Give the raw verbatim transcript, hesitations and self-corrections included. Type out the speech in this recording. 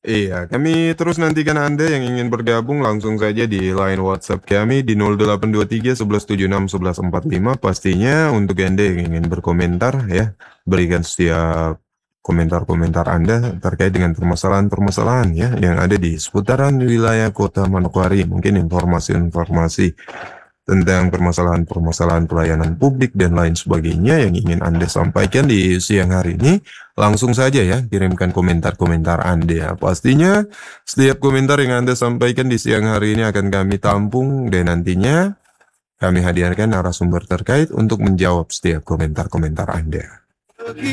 Iya, kami terus nantikan Anda yang ingin bergabung langsung saja di line WhatsApp kami di nol delapan dua tiga satu satu tujuh enam satu satu empat lima. Pastinya untuk Anda yang ingin berkomentar ya, berikan setiap komentar-komentar Anda terkait dengan permasalahan-permasalahan ya yang ada di seputaran wilayah Kota Manokwari. Mungkin informasi-informasi tentang permasalahan-permasalahan pelayanan publik dan lain sebagainya yang ingin Anda sampaikan di siang hari ini, langsung saja ya kirimkan komentar-komentar Anda. Pastinya setiap komentar yang Anda sampaikan di siang hari ini akan kami tampung dan nantinya kami hadirkan narasumber terkait untuk menjawab setiap komentar-komentar Anda.